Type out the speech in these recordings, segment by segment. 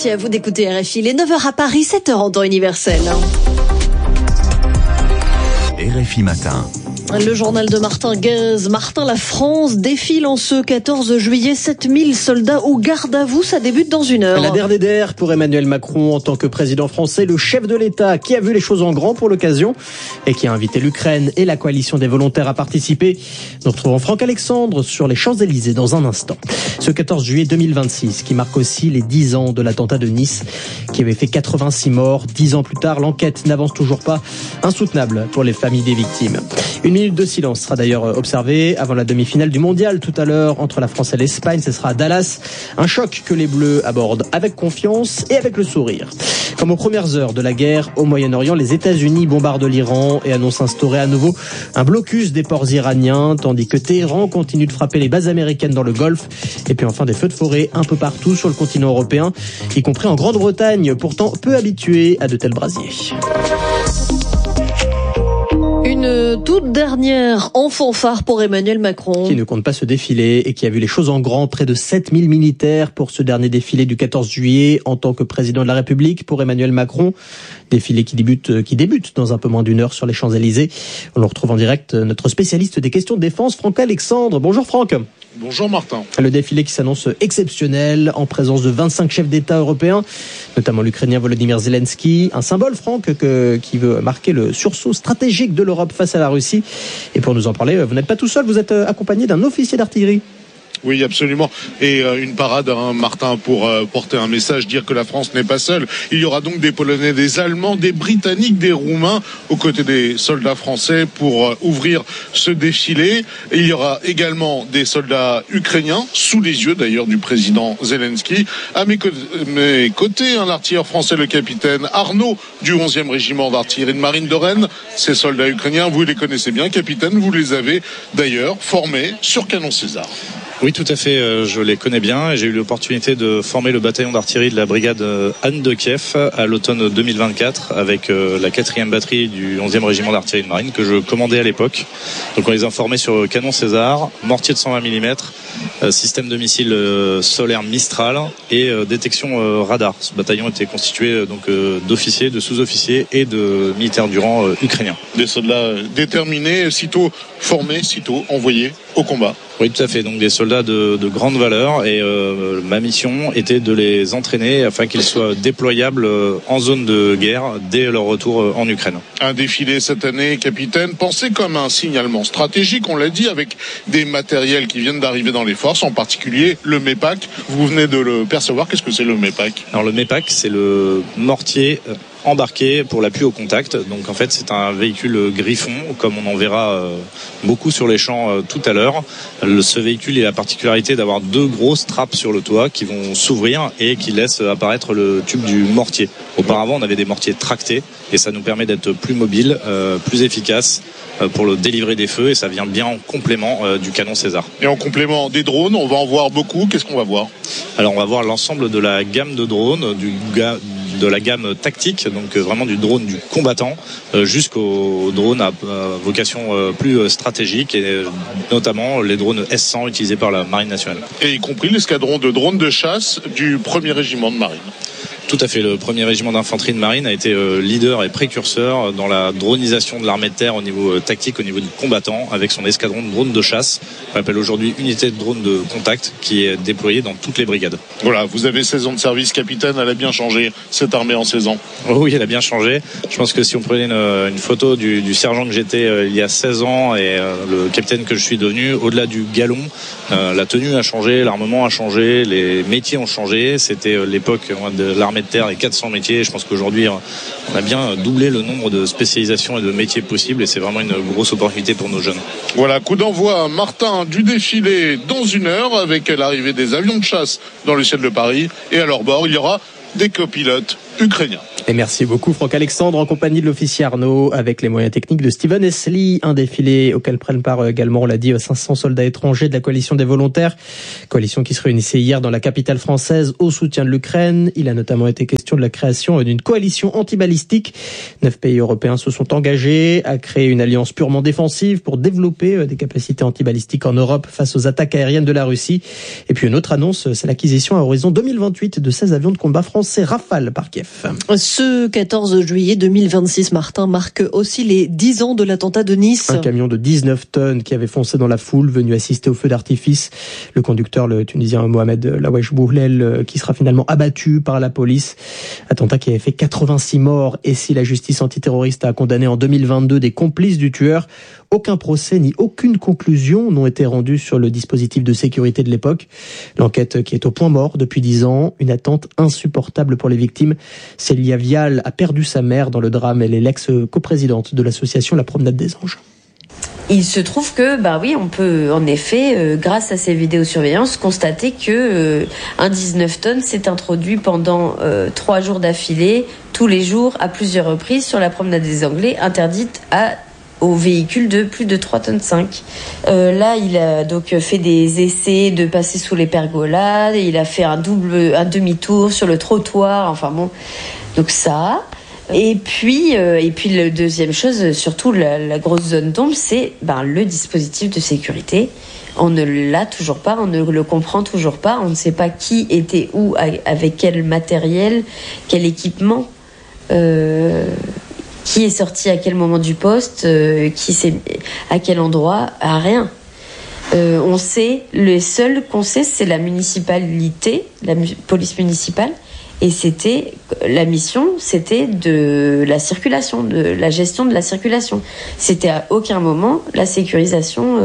Merci à vous d'écouter RFI. Les 9h à Paris, 7h en temps universel. RFI Matin. Le journal de Martin Guez. Martin, la France défile en ce 14 juillet. 7000 soldats au garde à vous. Ça débute dans une heure. La DRDR pour Emmanuel Macron en tant que président français, le chef de l'État qui a vu les choses en grand pour l'occasion et qui a invité l'Ukraine et la coalition des volontaires à participer. Nous retrouvons Franck Alexandre sur les Champs-Élysées dans un instant. Ce 14 juillet 2026 qui marque aussi les 10 ans de l'attentat de Nice qui avait fait 86 morts. 10 ans plus tard, l'enquête n'avance toujours pas. Insoutenable pour les familles des victimes. Une minute de silence sera d'ailleurs observée avant la demi-finale du mondial tout à l'heure entre la France et l'Espagne. Ce sera à Dallas. Un choc que les Bleus abordent avec confiance et avec le sourire. Comme aux premières heures de la guerre au Moyen-Orient, les États-Unis bombardent l'Iran et annoncent instaurer à nouveau un blocus des ports iraniens, tandis que Téhéran continue de frapper les bases américaines dans le Golfe. Et puis enfin des feux de forêt un peu partout sur le continent européen, y compris en Grande-Bretagne, pourtant peu habituée à de tels brasiers. Une toute dernière en fanfare pour Emmanuel Macron. Qui ne compte pas se défiler et qui a vu les choses en grand. Près de 7000 militaires pour ce dernier défilé du 14 juillet en tant que président de la République pour Emmanuel Macron. Défilé qui débute dans un peu moins d'une heure sur les Champs-Élysées. On le retrouve en direct, notre spécialiste des questions de défense, Franck Alexandre. Bonjour Franck. Bonjour Martin. Le défilé qui s'annonce exceptionnel en présence de 25 chefs d'État européens, notamment l'Ukrainien Volodymyr Zelensky. Un symbole, Franck, qui veut marquer le sursaut stratégique de l'Europe face à la Russie. Et pour nous en parler, vous n'êtes pas tout seul, vous êtes accompagné d'un officier d'artillerie. Oui, absolument. Et une parade, Martin, pour porter un message, dire que la France n'est pas seule. Il y aura donc des Polonais, des Allemands, des Britanniques, des Roumains, aux côtés des soldats français pour ouvrir ce défilé. Et il y aura également des soldats ukrainiens, sous les yeux d'ailleurs du président Zelensky. À mes côtés, un artilleur français, le capitaine Arnaud, du 11e régiment d'artillerie de marine de Rennes. Ces soldats ukrainiens, vous les connaissez bien, capitaine, vous les avez d'ailleurs formés sur canon César. Oui, tout à fait, je les connais bien et j'ai eu l'opportunité de former le bataillon d'artillerie de la brigade Anne de Kiev à l'automne 2024 avec la 4e batterie du 11e régiment d'artillerie de marine que je commandais à l'époque. Donc on les a formés sur canon César, mortier de 120 mm, système de missiles solaire Mistral et détection radar. Ce bataillon était constitué donc d'officiers, de sous-officiers et de militaires du rang ukrainiens. Des soldats déterminés, sitôt formés, sitôt envoyés au combat. Oui, tout à fait. Donc des soldats de grande valeur et ma mission était de les entraîner afin qu'ils soient déployables en zone de guerre dès leur retour en Ukraine. Un défilé cette année, capitaine, pensé comme un signalement stratégique, on l'a dit, avec des matériels qui viennent d'arriver dans les forces, en particulier le MEPAC. Vous venez de le percevoir. Qu'est-ce que c'est le MEPAC ? Alors le MEPAC, c'est le mortier embarqué pour l'appui au contact. Donc en fait c'est un véhicule Griffon comme on en verra beaucoup sur les champs tout à l'heure. Ce véhicule a la particularité d'avoir 2 grosses trappes sur le toit qui vont s'ouvrir et qui laissent apparaître le tube du mortier. Auparavant on avait des mortiers tractés et ça nous permet d'être plus mobile, plus efficace pour le délivrer des feux et ça vient bien en complément du canon César. Et en complément des drones, on va en voir beaucoup. Qu'est-ce qu'on va voir ? Alors on va voir l'ensemble de la gamme de drones, de la gamme tactique, donc vraiment du drone du combattant jusqu'au drone à vocation plus stratégique et notamment les drones S-100 utilisés par la Marine nationale. Et y compris l'escadron de drones de chasse du 1er régiment de marine. Tout à fait, le 1er régiment d'infanterie de marine a été leader et précurseur dans la dronisation de l'armée de terre au niveau tactique, au niveau du combattant, avec son escadron de drones de chasse, qu'on appelle aujourd'hui unité de drone de contact, qui est déployée dans toutes les brigades. Voilà, vous avez 16 ans de service, capitaine, elle a bien changé, cette armée en 16 ans. Oh oui, elle a bien changé. Je pense que si on prenait une photo du sergent que j'étais il y a 16 ans et le capitaine que je suis devenu, au-delà du galon, la tenue a changé, l'armement a changé, les métiers ont changé. C'était l'époque de l'armée de terre et 400 métiers. Je pense qu'aujourd'hui, on a bien doublé le nombre de spécialisations et de métiers possibles et c'est vraiment une grosse opportunité pour nos jeunes. Voilà, coup d'envoi, Martin, du défilé dans une heure avec l'arrivée des avions de chasse dans le ciel de Paris et à leur bord, il y aura des copilotes ukrainiens. Et merci beaucoup Franck Alexandre en compagnie de l'officier Arnaud avec les moyens techniques de Steven Esli. Un défilé auquel prennent part également, on l'a dit, 500 soldats étrangers de la coalition des volontaires. Coalition qui se réunissait hier dans la capitale française au soutien de l'Ukraine. Il a notamment été question question de la création d'une coalition anti-balistique. 9 pays européens se sont engagés à créer une alliance purement défensive pour développer des capacités anti-balistiques en Europe face aux attaques aériennes de la Russie. Et puis une autre annonce, c'est l'acquisition à horizon 2028 de 16 avions de combat français Rafale par Kiev. Ce 14 juillet 2026, Martin, marque aussi les 10 ans de l'attentat de Nice. Un camion de 19 tonnes qui avait foncé dans la foule, venu assister au feu d'artifice. Le conducteur, le Tunisien Mohamed Lawesh Bouhlel, qui sera finalement abattu par la police. Attentat qui avait fait 86 morts. Et si la justice antiterroriste a condamné en 2022 des complices du tueur, aucun procès ni aucune conclusion n'ont été rendus sur le dispositif de sécurité de l'époque. L'enquête qui est au point mort depuis 10 ans, une attente insupportable pour les victimes. Célia Vial a perdu sa mère dans le drame. Elle est l'ex-coprésidente de l'association La Promenade des Anges. Il se trouve que, on peut en effet, grâce à ces vidéosurveillances, constater que un 19 tonnes s'est introduit pendant 3 jours d'affilée, tous les jours, à plusieurs reprises, sur la promenade des Anglais, interdite aux véhicules de plus de 3,5 tonnes. Là, il a donc fait des essais de passer sous les pergolades, et il a fait un demi-tour sur le trottoir, enfin bon, donc ça. Et puis la deuxième chose, surtout la grosse zone d'ombre, c'est le dispositif de sécurité. On ne l'a toujours pas, on ne le comprend toujours pas, on ne sait pas qui était où, avec quel matériel, quel équipement, qui est sorti à quel moment du poste, qui c'est à quel endroit, à rien. On sait, le seul qu'on sait, c'est la municipalité, la police municipale. Et la mission, c'était de la circulation, de la gestion de la circulation. C'était à aucun moment la sécurisation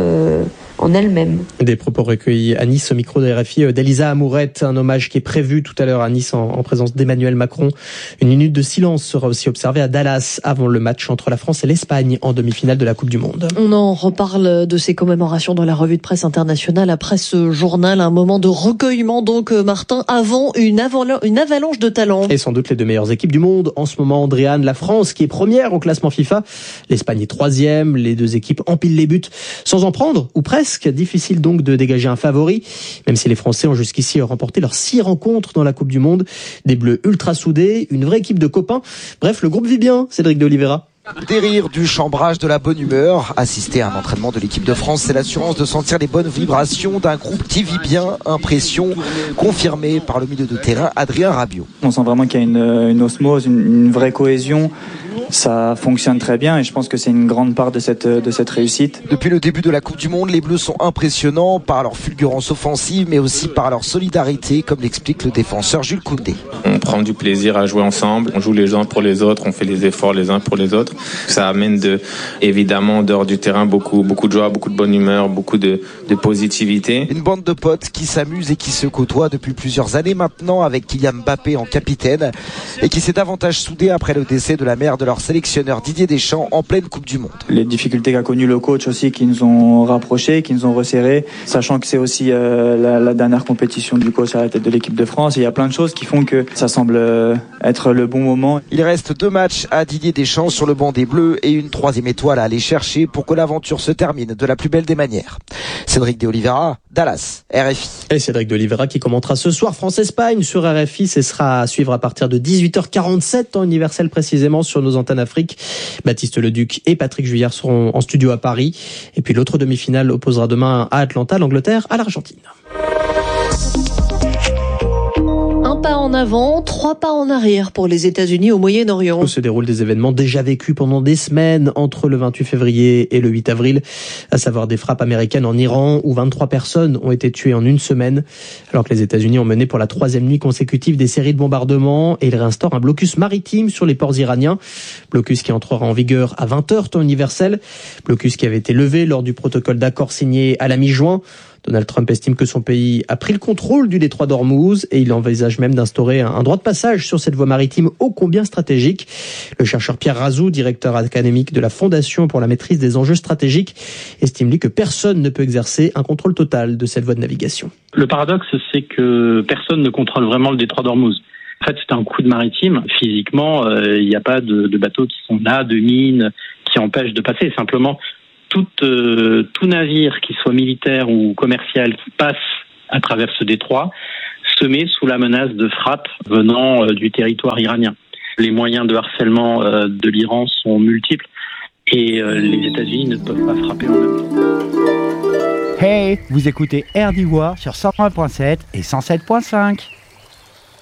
en elle-même. Des propos recueillis à Nice au micro de RFI d'Elisa Amourette, un hommage qui est prévu tout à l'heure à Nice en présence d'Emmanuel Macron. Une minute de silence sera aussi observée à Dallas avant le match entre la France et l'Espagne en demi-finale de la Coupe du Monde. On en reparle de ces commémorations dans la revue de presse internationale après ce journal, un moment de recueillement donc Martin avant une avalanche de talents. Et sans doute les 2 meilleures équipes du monde en ce moment, Andréane, la France qui est première au classement FIFA, l'Espagne est 3e, les 2 équipes empilent les buts sans en prendre ou presque. Difficile donc de dégager un favori, même si les Français ont jusqu'ici remporté leurs 6 rencontres dans la Coupe du Monde. Des Bleus ultra soudés, une vraie équipe de copains. Bref, le groupe vit bien, Cédric de Oliveira. Des rires, du chambrage, de la bonne humeur. Assister à un entraînement de l'équipe de France, c'est l'assurance de sentir les bonnes vibrations d'un groupe qui vit bien. Impression confirmée par le milieu de terrain Adrien Rabiot. On sent vraiment qu'il y a une osmose, une vraie cohésion. Ça fonctionne très bien et je pense que c'est une grande part de cette réussite. Depuis le début de la Coupe du Monde, les Bleus sont impressionnants par leur fulgurance offensive mais aussi par leur solidarité, comme l'explique le défenseur Jules Koundé. On prend du plaisir à jouer ensemble, on joue les uns pour les autres, on fait les efforts les uns pour les autres. Ça amène évidemment dehors du terrain beaucoup de joie, beaucoup de bonne humeur, beaucoup de positivité. Une bande de potes qui s'amusent et qui se côtoient depuis plusieurs années maintenant avec Kylian Mbappé en capitaine et qui s'est davantage soudé après le décès de la mère de leur sélectionneur Didier Deschamps en pleine Coupe du Monde. Les difficultés qu'a connues le coach aussi qui nous ont rapprochés, qui nous ont resserrés, sachant que c'est aussi la dernière compétition du coach à la tête de l'équipe de France. Et il y a plein de choses qui font que ça semble être le bon moment. Il reste 2 matchs à Didier Deschamps sur le banc des Bleus et une 3e étoile à aller chercher pour que l'aventure se termine de la plus belle des manières. Cédric de Oliveira, Dallas, RFI. Et Cédric de Oliveira qui commentera ce soir France-Espagne sur RFI. Ce sera à suivre à partir de 18h47 temps universel précisément sur nos antennes Afrique. Baptiste Leduc et Patrick Juillard seront en studio à Paris. Et puis l'autre demi-finale opposera demain à Atlanta l'Angleterre à l'Argentine. Un pas en avant, 3 pas en arrière pour les États-Unis au Moyen-Orient. Où se déroulent des événements déjà vécus pendant des semaines entre le 28 février et le 8 avril, à savoir des frappes américaines en Iran où 23 personnes ont été tuées en une semaine, alors que les États-Unis ont mené pour la 3e nuit consécutive des séries de bombardements et ils réinstaurent un blocus maritime sur les ports iraniens. Blocus qui entrera en vigueur à 20h temps universel. Blocus qui avait été levé lors du protocole d'accord signé à la mi-juin. Donald Trump estime que son pays a pris le contrôle du détroit d'Ormuz et il envisage même d'instaurer un droit de passage sur cette voie maritime ô combien stratégique. Le chercheur Pierre Razou, directeur académique de la Fondation pour la maîtrise des enjeux stratégiques, estime lui que personne ne peut exercer un contrôle total de cette voie de navigation. Le paradoxe, c'est que personne ne contrôle vraiment le détroit d'Ormuz. En fait, c'est un coude maritime. Physiquement, il n'y a pas de bateaux qui sont là, de mines qui empêchent de passer. Simplement, tout navire, qu'il soit militaire ou commercial, qui passe à travers ce détroit, semée sous la menace de frappes venant du territoire iranien. Les moyens de harcèlement de l'Iran sont multiples et les États-Unis ne peuvent pas frapper en même temps. Hey, vous écoutez RD War sur 101.7 et 107.5.